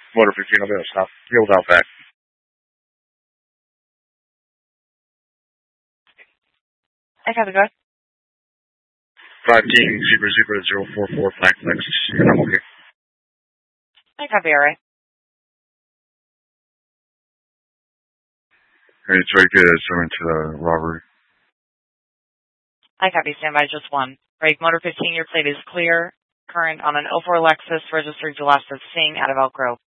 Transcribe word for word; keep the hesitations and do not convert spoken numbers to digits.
Motor fifteen, I'll be able to stop. Yield out back. I copy, go ahead. five King, zebra, zebra, zero four four, flag, flex. And I'm okay. I copy, all right. Hey, Drake is coming to the robbery. I copy, stand by, just one. Break, Motor fifteen, your plate is clear. Current on an oh four Lexus, registered to last of Sing out of Elk Grove.